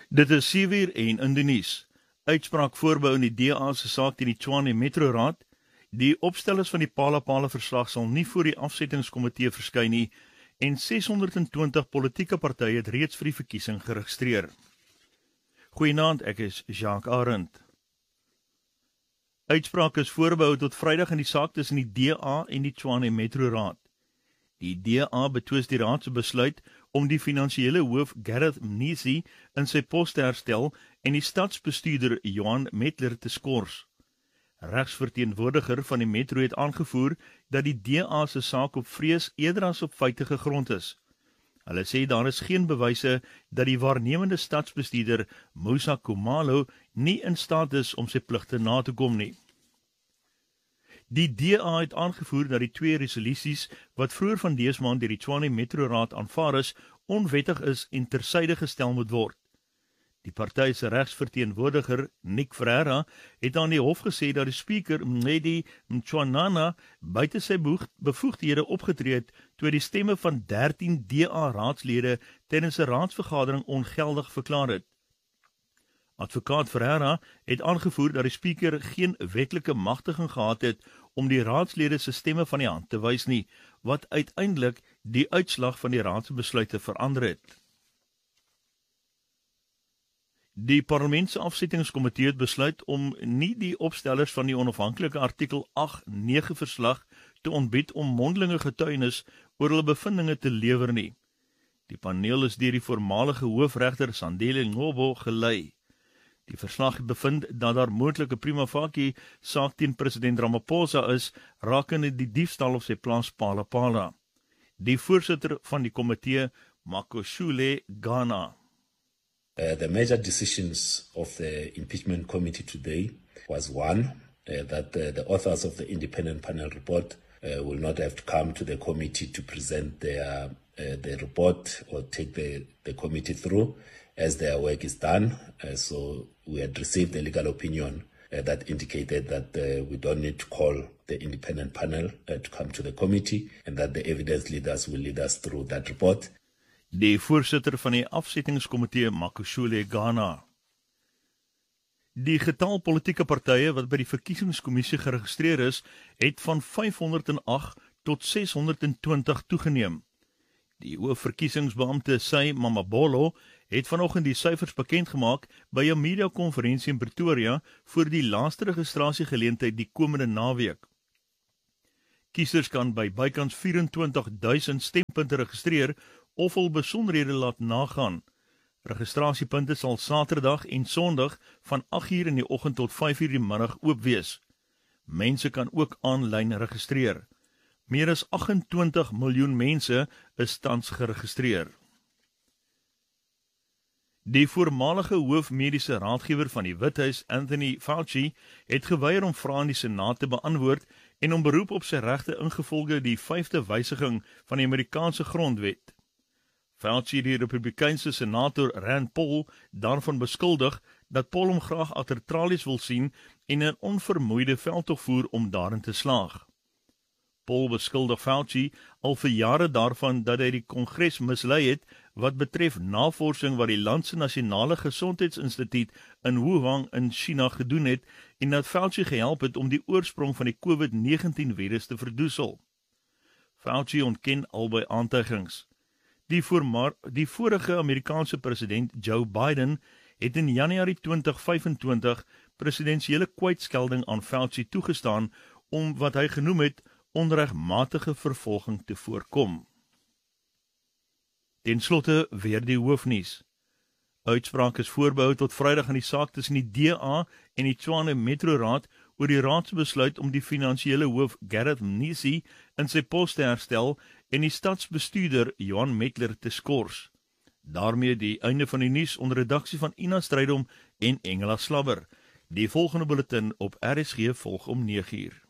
Dit is 7 uur en in die nuus. Uitspraak voorbehou in die DA se saak teen die Tshwane Metroraad. Die opstellers van die Phala-Phala verslag sal nie voor die afsettingskomitee verskyn nie en 620 politieke partye het reeds vir die verkiesing geregistreer. Goeienaand, ek is Jacques Arend. Uitspraak is voorbehou tot Vrydag in die saak tussen die DA en die Tshwane Metroraad. Die DA betwis die raad se besluit om die finansiële hoof Gareth Mnisi in sy pos te herstel en die stadsbestuurder Johan Metler te skors. Regsverteenwoordiger van die Metro het aangevoer dat die DA se saak op vrees eerder as op feite gegrond is. Hulle sê daar is geen bewyse dat die waarnemende stadsbestuurder Musa Khumalo nie in staat is om sy pligte na te kom nie. Die DA het aangevoer dat die 2 resolusies wat vroeër van dese maand deur die Tshwane Metroraad aanvaar is, onwettig is en tersyde gestel moet word. Die party se regsverteenwoordiger, Nick Ferreira, het aan die hof gesê dat die speaker, Mncedi Mchwanana, buite sy bevoegdhede opgetree het toe die stemme van 13 DA-raadslede tydens 'n raadsvergadering ongeldig verklaar het. Advokaat Ferreira het aangevoer dat die speaker geen wetlike magtiging gehad het om die raadslede se stemme van die hand te wys nie, wat uiteindelik die uitslag van die raad se besluite verander het. Die parlementse afsettingskomitee het besluit om nie die opstellers van die onafhanklike artikel 8-9 verslag te ontbied om mondelinge getuienis oor hulle bevindinge te lewer nie. Die paneel is deur die voormalige hoofregter Sandile Ngobo gelei. Die verslag bevind dat daar moontlike prima facie saak teen president Ramaphosa is rakende die diefstal op sy plaas Phala-Phala. Die voorsitter van die komitee, Makhoshule Ghana. The major decisions of the impeachment committee today was one, that the authors of the independent panel report will not have to come to the committee to present their report or take the committee through as their work is done. So we had received a legal opinion that indicated that we don't need to call the independent panel to come to the committee and that the evidence leaders will lead us through that report. Die voorsitter van die afsettingskomitee, Makhoshule Ghana. Die getal politieke partye wat by die verkiesingskommissie geregistreer is, het van 508 tot 620 toegeneem. Die hoofverkiesingsbeampte Sy Mamabolo het vanoggend die syfers bekend gemaak by 'n media-konferensie in Pretoria voor die laaste registrasiegeleentheid die komende naweek. Kiesers kan by bykans 24,000 stempunte registreer of hul besonderhede laat nagaan. Registrasiepunte sal Saterdag en Sondag van 8:00 in die oggend tot 5:00 die middag oop wees. Mense kan ook aanlyn registreer. Meer as 28 miljoen mense is tans geregistreer. Die voormalige hoofmediese raadgewer van die Withuis, Anthony Fauci, het geweier om vrae in die Senaat te beantwoord en om beroep op sy regte ingevolge die 5de wysiging van die Amerikaanse grondwet. Fauci, die Republikeinse senator Rand Paul, daarvan beskuldig dat Paul hom graag agter tralies wil sien en 'n onvermoeide veldtog voer om daarin te slaag. Paul beskuldig Fauci al vir jare daarvan dat hy die Kongres mislei het wat betref navorsing wat die land se nasionale gesondheidsinstituut in Wuhan in China gedoen het en dat Fauci gehelp het om die oorsprong van die COVID-19 virus te verdoesel. Fauci ontken albei aantuigings. Die vorige Amerikaanse president Joe Biden het in Januarie 2025 presidensiële kwytskelding aan Fauci toegestaan om wat hy genoem het onregmatige vervolging te voorkom. Ten slotte weer die hoofnuus. Uitspraak is voorbehou tot Vrydag in die saak tussen die DA en die Tshwane Metroraad oor die raad se besluit om die finansiële hoof Gareth Mnisi in sy pos te herstel en die stadsbestuurder Johan Metler te skors. Daarmee die einde van die nuus onder redaksie van Ina Strydom en Engela Slabber. Die volgende bulletin op RSG volg om 9:00.